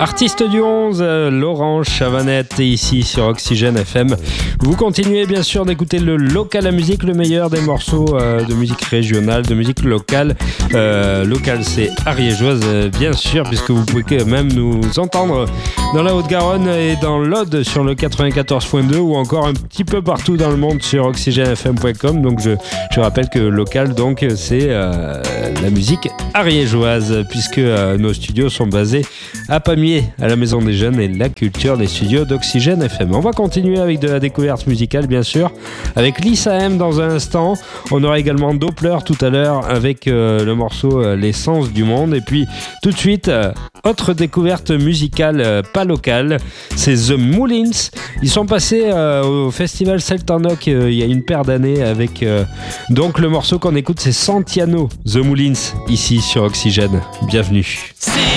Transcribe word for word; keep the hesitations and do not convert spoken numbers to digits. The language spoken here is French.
Artiste du onze, euh, Laurent Chavanette ici sur Oxygène F M. Vous continuez bien sûr d'écouter le local à musique, le meilleur des morceaux euh, de musique régionale, de musique locale. Euh, local, c'est ariégeoise euh, bien sûr, puisque vous pouvez quand même nous entendre dans la Haute-Garonne et dans l'Aude sur le quatre-vingt-quatorze point deux ou encore un petit peu partout dans le monde sur oxygène f m point com. Donc je, je rappelle que local, donc c'est euh, la musique ariégeoise, puisque euh, nos studios sont basés à Pamiers, à la Maison des Jeunes et la culture des studios d'Oxygène F M. On va continuer avec de la découverte musicale, bien sûr, avec Lisa M dans un instant. On aura également Doppler tout à l'heure avec euh, le morceau euh, L'essence du monde. Et puis tout de suite, euh, autre découverte musicale euh, pas locale, c'est The Moulins. Ils sont passés euh, au festival Celtanoc euh, il y a une paire d'années avec euh, donc le morceau qu'on écoute, c'est Santiano, The Moulins, ici sur Oxygène. Bienvenue.